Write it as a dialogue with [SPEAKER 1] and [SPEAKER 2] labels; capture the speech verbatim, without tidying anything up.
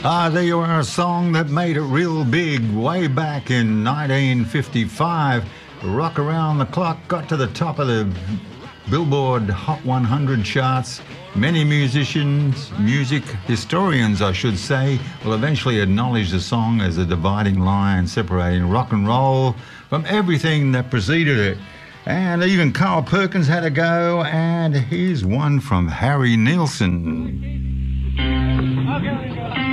[SPEAKER 1] Ah, there you are, a song that made it real big way back in nineteen fifty-five. Rock Around the Clock got to the top of the Billboard Hot one hundred charts. Many musicians, music historians, I should say, will eventually acknowledge the song as a dividing line separating rock and roll from everything that preceded it. And even Carl Perkins had a go, and here's one from Harry Nilsson.
[SPEAKER 2] Okay,